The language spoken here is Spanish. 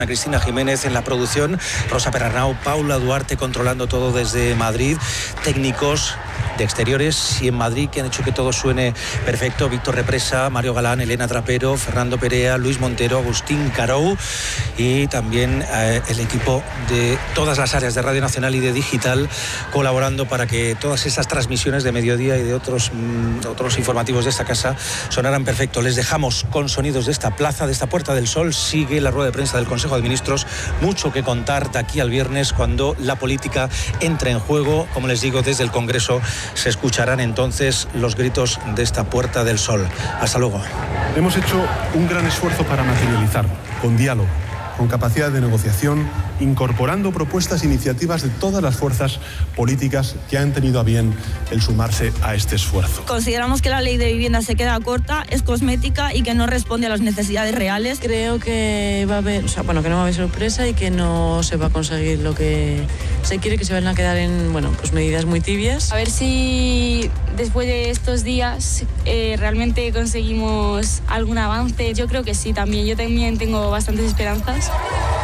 Cristina Jiménez en la producción, Rosa Perarnau, Paula Duarte controlando todo desde Madrid, técnicos de exteriores y en Madrid que han hecho que todo suene perfecto, Víctor Represa, Mario Galán, Elena Trapero, Fernando Perea, Luis Montero, Agustín Carou y también el equipo de todas las áreas de Radio Nacional y de Digital colaborando para que todas esas transmisiones de mediodía y de otros informativos de esta casa sonaran perfecto. Les dejamos con sonidos de esta plaza, de esta Puerta del Sol. Sigue la rueda de prensa del Consejo de Ministros, mucho que contar de aquí al viernes cuando la política entre en juego. Como les digo, desde el Congreso se escucharán entonces los gritos de esta Puerta del Sol. Hasta luego. Hemos hecho un gran esfuerzo para materializarlo, con diálogo, con capacidad de negociación, incorporando propuestas e iniciativas de todas las fuerzas políticas que han tenido a bien el sumarse a este esfuerzo. Consideramos que la ley de vivienda se queda corta, es cosmética y que no responde a las necesidades reales. Creo que va a haber, que no va a haber sorpresa y que no se va a conseguir lo que se quiere, que se van a quedar en, medidas muy tibias. A ver si después de estos días realmente conseguimos algún avance. Yo creo que sí también, yo también tengo bastantes esperanzas.